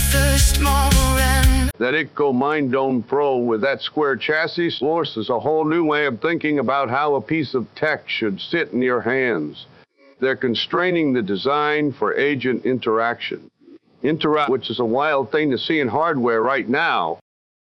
first moment. That ITCO Mind Dome Pro with that square chassis forces a whole new way of thinking about how a piece of tech should sit in your hands. They're constraining the design for agent interaction. Which is a wild thing to see in hardware right now,